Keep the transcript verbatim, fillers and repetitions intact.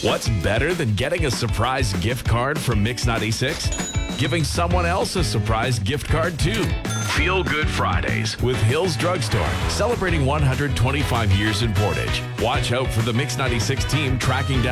What's better than getting a surprise gift card from Mix ninety-six? Giving someone else a surprise gift card, too. Feel Good Fridays with Hills Drugstore, celebrating one hundred twenty-five years in Portage. Watch out for the Mix ninety-six team tracking down